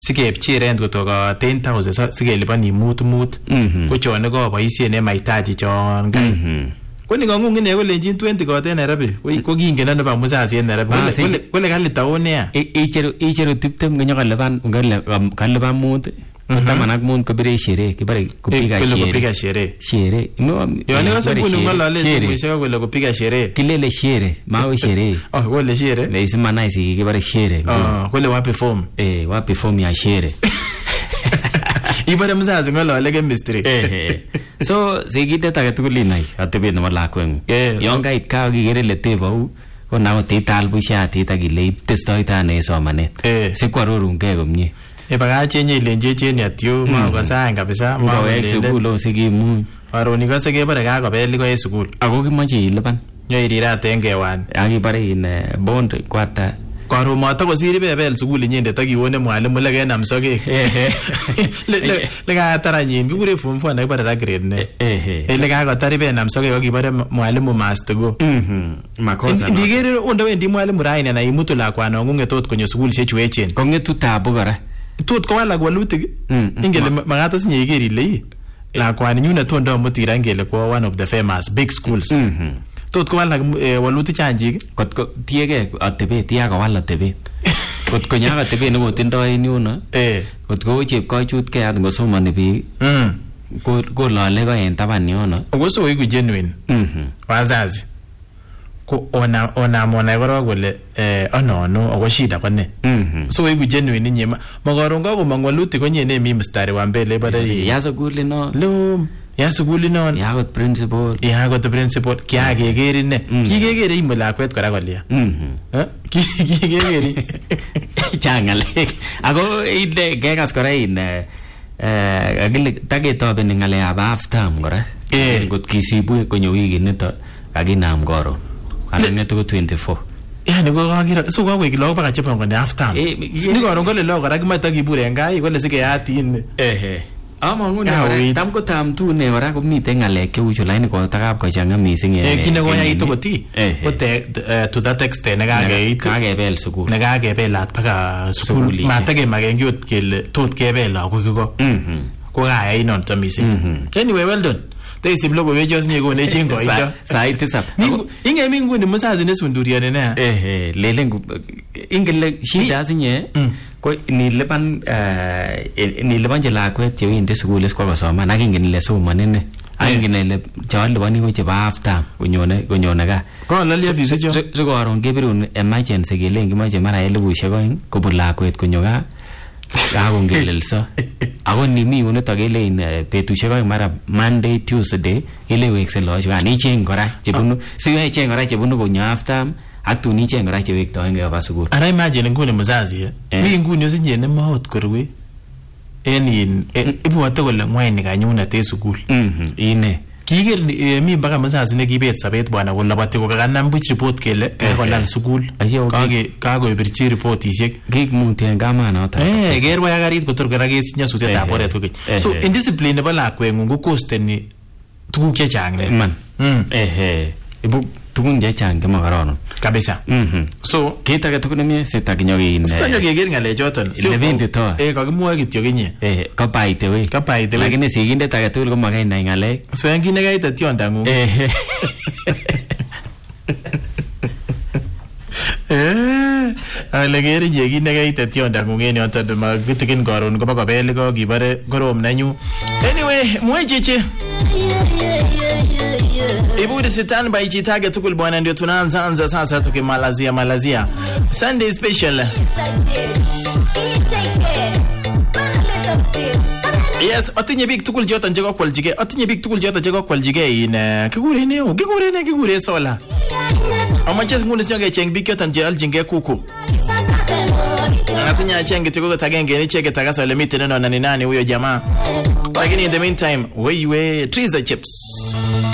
sikepchiren kotoka 10,000 sikelipani mut ko chon ko boisien en mahitaji chon kai ko ni kongung ine kolenjin 20 kote Nairobi ko kingen ano ba musasi en Nairobi kole kalitaone ya icheru 20 konyo kalipan mut taman ak mut kobire sherehe kibare kupiga sherehe yo ni wasa kuni ngolale simuisha kole kupiga sherehe kilele sherehe mawe sherehe kole sherehe na isima nice kibare sherehe kole wapi form wapi form ya sherehe ibare mzazi ngolale chemistry so siginde tage tugul inai atebet nebo lakwengu yon kait ka kigere le tebau ko nawo tital bushati tagile testoita ne somanet sikwarorunge komie bagachenye ilenje cheni atyo makosaan kabisa mawek sukul sikimuny aroni kose kebare kakobel ko en sukul ako kimache ilipan nyoirirate en kewan akibare in bond kwata karo mata kosiri bebel sukul nyende takiwone mwalimu lekenam sokek le ka taranyin kikure form 4 na kibare grade ne le ka kotari benam sokek akibare mwalimu must go makosa ndigere ondowendi mwalimu raini na imutu lakwano ngunge tot konyo sukul shechu echen kongetu tabu kora tot kowalak walutik ingele magat asinye iker ile lakwani nyune tondo mutira ingele kwa one of the famous big schools tot kowalak walutik chanjik kotko tiege atebet ya kowal atebet kotko nyaga atebet nekotindoi en yuno kotko chepkochutkei at ngosomani biik ko lole ko en taban yono okoso iku genuine wazazi ko ona mona korok kole ono ako shida kone so iku genuine inye makoron ko mangwalutik konye ne mi mstari wa mbele bare ya sukuli no lo ya sukuli no ya got principal kya kegerin ne kigegere imo lakwet kora kolya kigegeri changalek ako ide gegas kora in agile tagetobe ni ngale ab half term kora ngot kisibu konyo wiki nito kaginam koro anangeto 24 yani ko kakira so kwa wiki lo baka chepa ngone half term ni koro ngole lo kora kimata kibure ngai kole sike yatin ama ngune tam ko tam tu ne ora ko miten ngalek ke ucho line ko takap ko changa missing kine ko yaitu ko ti ko to that extent ne kagebel sukul ne kagebelat baka sukul matage magengi ot kele tot kebel ko ko ga ai non to missing anyway well done they sim logo we just nyego ne chingo ito sai tisap inge mingu ni musazi ne sunduriane na lelen ingele shida sinye ko nilipan lakwet che winde sukul is ko kosoma na kingen le somanene angine le chawal bani ko che ba after konyone ga ko lalia visa jo so ko aron gebirun emergency gele ngimache mara 2,000 ko bul lakwet konyoga kagongelelso ako nimi uno tagele in betushek aeng mara Monday Tuesday ile wekse loch ani cheng kora chebunu siwe cheng kora chebunu konyo after atuni cheng kora chewektoenge ba sukul ara imagine ngune muzazi mi ngune osinye ne maot korwe en ibwote kole ngwaini kanyuna te sukul ine kiger mi baka muzazi ne kibet sabet bwana kolabati ko kanam buch report kele kolal sukul kagoibirchi reportishek kikmutien kamanoto gerwa ya garit kotor kora kesinya sutetab oret kokeny so indiscipline nebo lakwengung ko costeni tuguk chechang man ibu tugun chechang chemakaroron kabisa so kit age tugul nemie sitakinyokin keger ngalechoton lebindito kakimwoe kityo kinye kabaite we lakini sigindet age tugul komakai nai ngalek swen kit nekaite tiondangung ale kerinye kit nekaite tiondangung en yoton makitikin karon koba kobel ko kibare korom nanyu anyway mwecheche Ibudi sitan by Chitage tukul bwana ndio tunaanza sasa tukimalizia Sunday special. Yes, atinye big tukul joton jego kwaljige in kigure sola. Amanches ngunis nyoge cheng big yoton je aljinge kuku. Nasinya cheng tiko tagenge ni cheke tagaso le miti neno nani huyo jamaa. Lakini in the meantime, we trees chips.